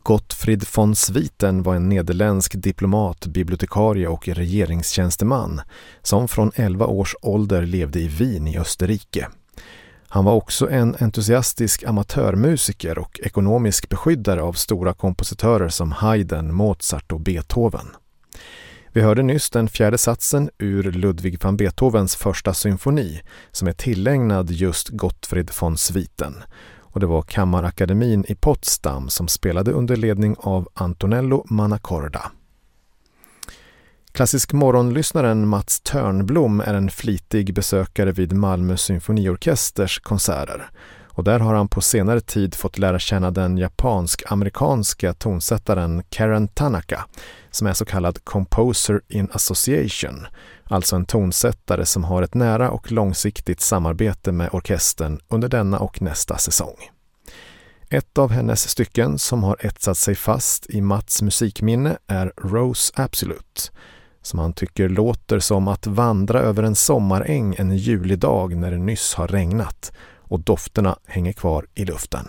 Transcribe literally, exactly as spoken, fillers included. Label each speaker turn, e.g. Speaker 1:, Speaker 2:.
Speaker 1: Gottfried von Swieten var en nederländsk diplomat, bibliotekarie och regeringstjänsteman som från elva års ålder levde i Wien i Österrike. Han var också en entusiastisk amatörmusiker och ekonomisk beskyddare av stora kompositörer som Haydn, Mozart och Beethoven. Vi hörde nyss den fjärde satsen ur Ludwig van Beethovens första symfoni som är tillägnad just Gottfried von Swieten. Och det var Kammarakademin i Potsdam som spelade under ledning av Antonello Manaccorda. Klassisk morgonlyssnaren Mats Törnblom är en flitig besökare vid Malmö symfoniorkesters konserter. Och där har han på senare tid fått lära känna den japansk-amerikanska tonsättaren Karen Tanaka som är så kallad Composer in Association, alltså en tonsättare som har ett nära och långsiktigt samarbete med orkestern under denna och nästa säsong. Ett av hennes stycken som har etsat sig fast i Mats musikminne är Rose Absolute, som han tycker låter som att vandra över en sommaräng en julig dag när det nyss har regnat och dofterna hänger kvar i luften.